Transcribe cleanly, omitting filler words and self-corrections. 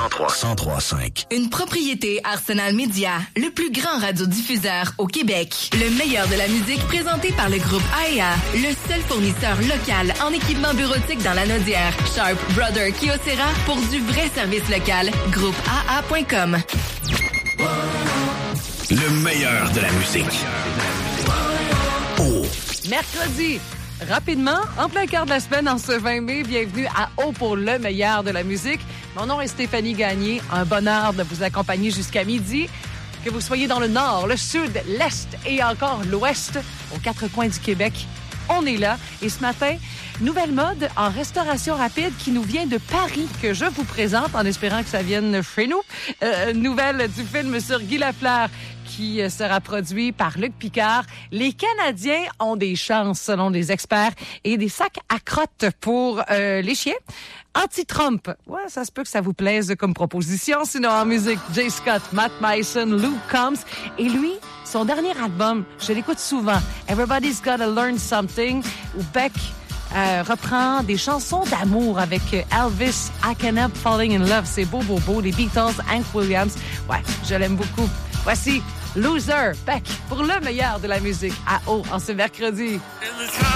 103.5. Une propriété Arsenal Média, le plus grand radiodiffuseur au Québec. Le meilleur de la musique présenté par le groupe AEA, le seul fournisseur local en équipement bureautique dans la Naudière. Sharp, Brother, Kyocera pour du vrai service local. GroupeAA.com. Le meilleur de la musique. Mercredi, rapidement, en plein quart de la semaine, en ce 20 mai, bienvenue à O pour le meilleur de la musique. Mon nom est Stéphanie Gagné. Un bonheur de vous accompagner jusqu'à midi. Que vous soyez dans le nord, le sud, l'est et encore l'ouest, aux quatre coins du Québec, on est là. Et ce matin, nouvelle mode en restauration rapide qui nous vient de Paris, que je vous présente en espérant que ça vienne chez nous. Nouvelle du film sur Guy Lafleur, qui sera produit par Luc Picard. Les Canadiens ont des chances, selon les experts, et des sacs à crottes pour les chiens. Anti-Trump. Ouais, ça se peut que ça vous plaise comme proposition. Sinon, en musique, Jay Scott, Matt Mason, Luke Combs. Et lui, son dernier album, je l'écoute souvent, Everybody's Gotta Learn Something, où Beck reprend des chansons d'amour avec Elvis, I Can't Help Falling in Love. C'est beau, beau, beau. Les Beatles, Hank Williams. Ouais, je l'aime beaucoup. Voici Loser, Beck, pour le meilleur de la musique à O en ce mercredi.